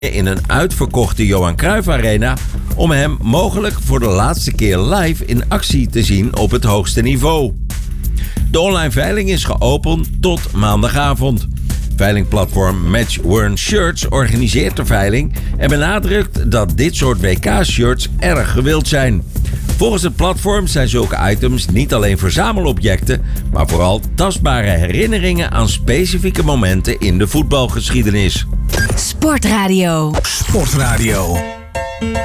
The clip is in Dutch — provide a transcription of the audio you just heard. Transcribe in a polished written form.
in een uitverkochte Johan Cruijff Arena om hem mogelijk voor de laatste keer live in actie te zien op het hoogste niveau. De online veiling is geopend tot maandagavond. Veilingplatform Match Worn Shirts organiseert de veiling en benadrukt dat dit soort WK-shirts erg gewild zijn. Volgens het platform zijn zulke items niet alleen verzamelobjecten, maar vooral tastbare herinneringen aan specifieke momenten in de voetbalgeschiedenis. Sportradio. Sportradio.